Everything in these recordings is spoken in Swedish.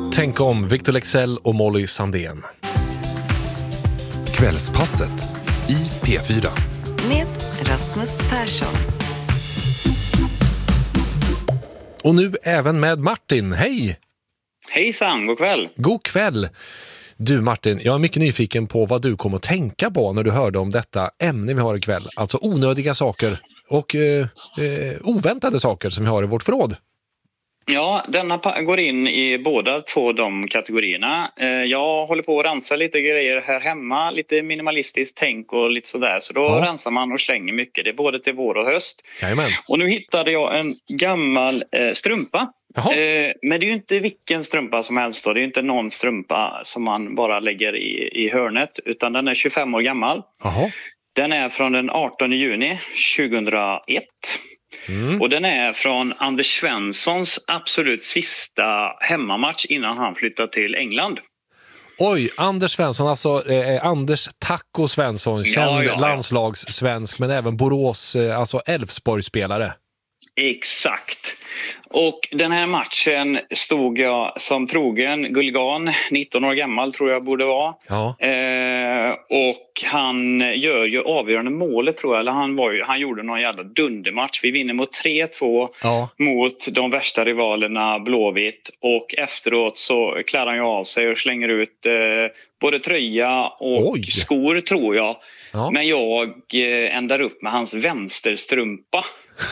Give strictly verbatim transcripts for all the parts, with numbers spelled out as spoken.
Tänk om Victor Leksell och Molly Sandén. Kvällspasset i P fyra. Med Rasmus Persson. Och nu även med Martin. Hej! Hejsan, god kväll. God kväll. Du Martin, jag är mycket nyfiken på vad du kommer att tänka på när du hörde om detta ämne vi har ikväll. Alltså onödiga saker och eh, eh, oväntade saker som vi har i vårt förråd. Ja, denna går in i båda två de kategorierna. Jag håller på att rensa lite grejer här hemma, lite minimalistiskt tänk och lite sådär. Så då ja. rensar man och slänger mycket, det är både till vår och höst. Jajamän. Och nu hittade jag en gammal eh, strumpa. Jaha. Eh, men det är ju inte vilken strumpa som helst då. Det är ju inte någon strumpa som man bara lägger i, i hörnet, utan den är tjugofem år gammal. Jaha. Den är från den artonde juni tjugohundraett. Mm. Och den är från Anders Svenssons absolut sista hemmamatch innan han flyttade till England. Oj, Anders Svensson, alltså eh, Anders Taco Svensson, känd ja, ja, ja. landslagssvensk men även Borås, eh, alltså Elfsborgsspelare. Exakt. Och den här matchen stod jag som trogen Gulgan, nitton år gammal tror jag borde vara. Ja. Eh, och han gör ju avgörande målet tror jag, eller han, var ju, han gjorde någon jävla dundermatch. Vi vinner mot tre två ja. mot de värsta rivalerna Blåvitt. Och efteråt så klär han ju av sig och slänger ut eh, både tröja och Oj. skor tror jag. Ja. Men jag eh, ändar upp med hans vänsterstrumpa.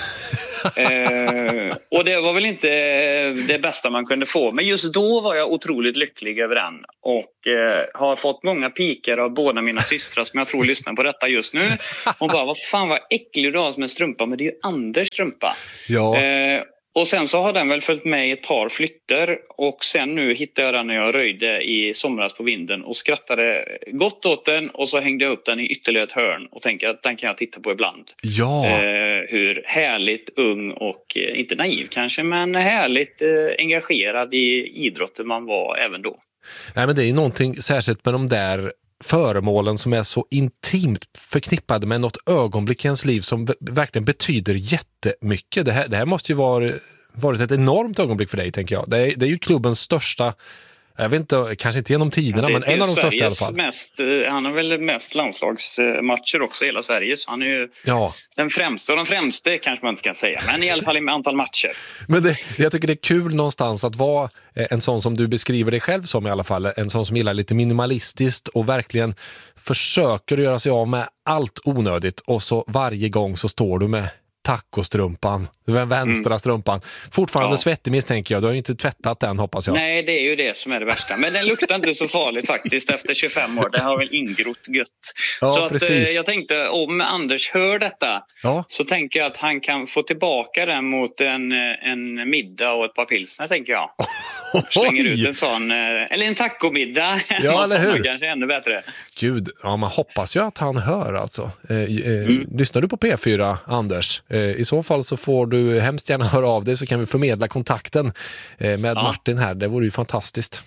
eh, och det var väl inte det bästa man kunde få. Men just då var jag otroligt lycklig över den. Och eh, har fått många pikar av båda mina systrar som jag tror lyssnar på detta just nu. Hon bara, vad fan vad äcklig du har som en strumpa. Men det är ju Anders strumpa. Ja. Eh, Och sen så har den väl följt med i ett par flytter. Och sen nu hittade jag den när jag röjde i somras på vinden. Och skrattade gott åt den. Och så hängde jag upp den i ytterligare ett hörn. Och tänkte att den kan jag titta på ibland. Ja. Eh, hur härligt ung och, eh, inte naiv kanske. Men härligt eh, engagerad i idrotten man var även då. Nej men det är ju någonting särskilt med de där föremålen som är så intimt förknippade med något ögonblick i ens liv som verkligen betyder jättemycket. Det här, det här måste ju vara varit ett enormt ögonblick för dig, tänker jag. Det är, det är ju klubbens största, jag vet inte, kanske inte genom tiderna, ja, men en av de Sveriges största i alla fall. Mest, han har väl mest landslagsmatcher också i hela Sverige, så han är ju ja. den främsta och den främste kanske man inte ska säga, men i alla fall i antal matcher. Men det, jag tycker det är kul någonstans att vara en sån som du beskriver dig själv som i alla fall, en sån som gillar lite minimalistiskt och verkligen försöker göra sig av med allt onödigt, och så varje gång så står du med tacostrumpan, den vänstra mm. strumpan. Fortfarande ja. svettig misstänker jag. Du har ju inte tvättat den, hoppas jag. Nej, det är ju det som är det värsta. Men den luktar inte så farligt faktiskt efter tjugofem år. Det har väl ingrott gött. Ja, så att, precis. Eh, jag tänkte, om Anders hör detta ja. så tänker jag att han kan få tillbaka den mot en, en middag och ett par pilsner, tänker jag. Slänger ut en sån, eller en tacomiddag. Ja, eller hur? Kanske ännu bättre. Gud, ja, man hoppas ju att han hör alltså. Eh, eh, mm. Lyssnar du på P fyra, Anders? Eh, I så fall så får du hemskt gärna höra av dig, så kan vi förmedla kontakten eh, med ja. Martin här. Det vore ju fantastiskt.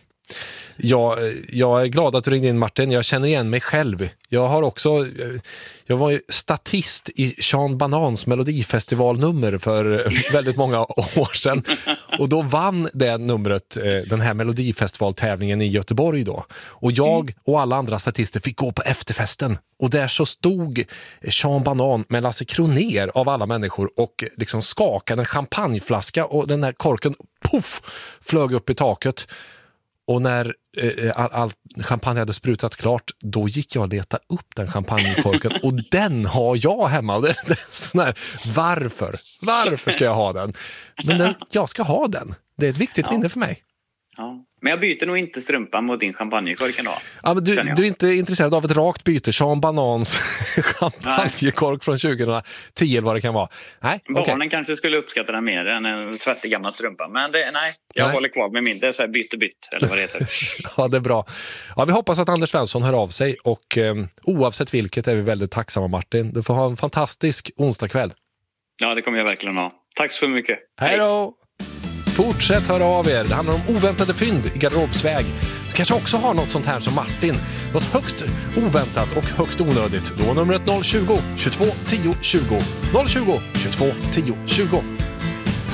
Jag, jag är glad att du ringde in, Martin. Jag känner igen mig själv. Jag har också, jag var ju statist i Sean Banans melodifestivalnummer för väldigt många år sedan. Och då vann det numret den här melodifestivaltävlingen i Göteborg då. Och jag och alla andra statister fick gå på efterfesten. Och där så stod Sean Banan med Lasse Kroner av alla människor och liksom skakade en champagneflaska, och den här korken puff flög upp i taket. Och när eh, all, all champagne hade sprutat klart, då gick jag och letade upp den champagnekorken. Och den har jag hemma. Det, det är sån här, varför? Varför ska jag ha den? Men den, jag ska ha den. Det är ett viktigt ja. minne för mig. Ja. Men jag byter nog inte strumpan mot din champagnekork ändå. Ja, men du, du är inte intresserad av ett rakt byte. Sean Banans champagnekork från tjugohundratio eller vad det kan vara. Nej, barnen okay. kanske skulle uppskatta den mer än en tvättig gammal strumpa. Men det, nej, jag nej. håller kvar med min. Det är så här byte bytt, eller vad det heter. Ja, det är bra. Ja, vi hoppas att Anders Svensson hör av sig. Och eh, oavsett vilket är vi väldigt tacksamma, Martin. Du får ha en fantastisk onsdagkväll. Ja, det kommer jag verkligen ha. Tack så mycket. Hej då! Fortsätt höra av er. Det handlar om oväntade fynd i garderobsväg. Du kanske också har något sånt här som Martin. Något högst oväntat och högst onödigt. Då numret noll tjugo, tjugotvå tio tjugo. noll tjugo, tjugotvå tio tjugo.